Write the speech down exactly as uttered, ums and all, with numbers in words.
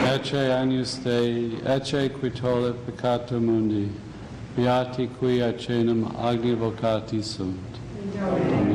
ecce agnus Dei, ecce qui tollit peccatum mundi, beati qui acenum agni vocati sunt.